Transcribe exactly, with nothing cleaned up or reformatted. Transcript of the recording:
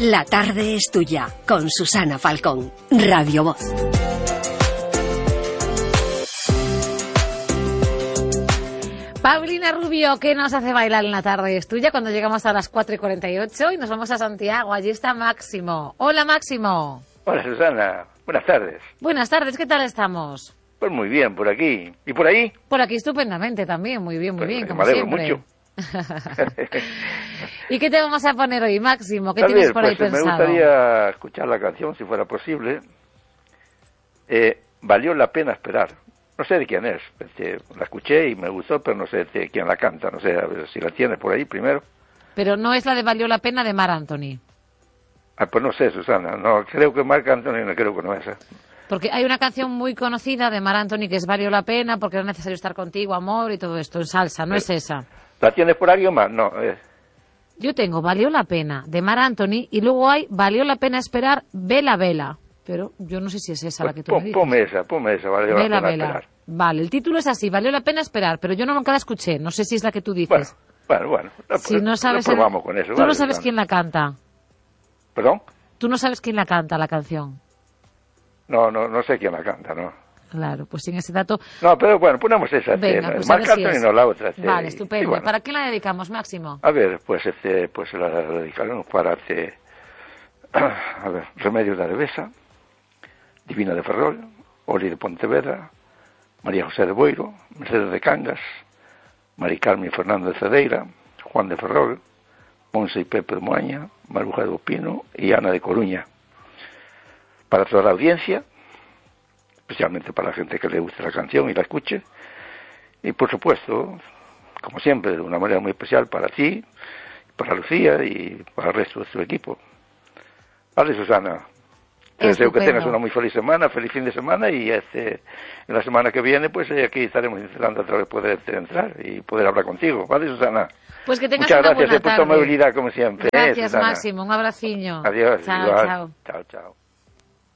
La tarde es tuya, con Susana Falcón, Radio Voz. Paulina Rubio, ¿qué nos hace bailar en La tarde es tuya cuando llegamos a las cuatro y cuarenta y ocho y nos vamos a Santiago? Allí está Máximo. Hola, Máximo. Hola, Susana. Buenas tardes. Buenas tardes, ¿qué tal estamos? Pues muy bien, por aquí. ¿Y por ahí? Por aquí estupendamente también, muy bien, muy pues bien, me como alegro siempre. mucho. ¿Y qué te vamos a poner hoy, Máximo? ¿Qué A tienes ver, por ahí pues, pensado? Me gustaría escuchar la canción, si fuera posible. Eh, Valió la pena esperar. No sé de quién es. Este, la escuché y me gustó, pero no sé de quién la canta. No sé, a ver si la tienes por ahí primero. Pero no es la de Valió la pena de Mar Anthony. Ah, pues no sé, Susana. No, creo que Marc Anthony, no creo que no es. ¿eh? Porque hay una canción muy conocida de Mar Anthony que es Valió la pena, porque era necesario estar contigo, amor, y todo esto, en salsa. No Eh, es esa. ¿La tienes por alguien más? No. Eh. Yo tengo Valió la pena de Mar Anthony y luego hay Valió la pena esperar, Vela Vela. Pero yo no sé si es esa Pues la que tú pon, me dices. Ponme esa, ponme esa, Valió Vela la pena Vela. esperar. Vale, el título es así, Valió la pena esperar, pero yo no nunca la escuché. No sé si es la que tú Bueno, dices. bueno, bueno. No, Si pues, no sabes no el- probamos con eso. Tú vale, no sabes Susana. quién la canta. ¿Perdón? Tú no sabes quién la canta, la canción. No, no, no sé quién la canta, ¿no? Claro, pues sin ese dato... No, pero bueno, ponemos esa. Venga, este, pues a Marc ver si Anthony es. no la otra. Este, Vale, y- estupendo. y bueno. ¿Para quién la dedicamos, Máximo? A ver, pues este, pues la, la dedicaremos para este, a ver, Remedios de Arevesa, Divina de Ferrol, Oli de Pontevedra, María José de Boiro, Mercedes de Cangas, Mari Carmen y Fernando de Cedeira, Juan de Ferrol, Monse y Pepe de Moaña, Maruja de Opino y Ana de Coruña. Para toda la audiencia, especialmente para la gente que le guste la canción y la escuche, y por supuesto, como siempre, de una manera muy especial para ti, para Lucía y para el resto de tu equipo. Vale, Susana. Te deseo que Estupendo. tengas una muy feliz semana, feliz fin de semana, y este, en la semana que viene, pues eh, aquí estaremos intentando otra vez poder entrar y poder hablar contigo. Vale, Susana. Pues que tengas Muchas una gracias buena eh, por tu tarde. amabilidad, como siempre. eh, Gracias, Susana. Máximo. Un abraciño. Adiós. Chao, igual. chao. Chao, chao.